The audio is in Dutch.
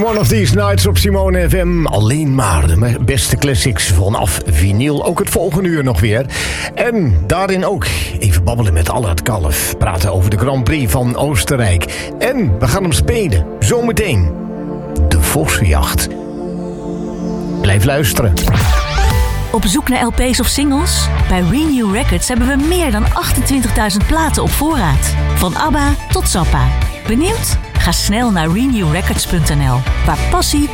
One of these nights op Simone FM. Alleen maar de beste classics vanaf vinyl. Ook het volgende uur nog weer. En daarin ook even babbelen met Allard Kalf. Praten over de Grand Prix van Oostenrijk. En we gaan hem spelen. Zometeen. De Vossenjacht. Blijf luisteren. Op zoek naar LP's of singles? Bij Renew Records hebben we meer dan 28.000 platen op voorraad. Van ABBA tot Zappa. Benieuwd? Ga snel naar renewrecords.nl, waar passie